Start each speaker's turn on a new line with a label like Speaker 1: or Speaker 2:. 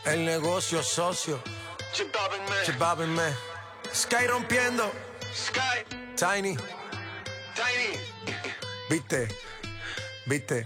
Speaker 1: El negocio socio.
Speaker 2: Chip
Speaker 1: Chipápenme. Sky rompiendo.
Speaker 2: Sky,
Speaker 1: Tiny.
Speaker 2: Tiny.
Speaker 1: Viste. Viste.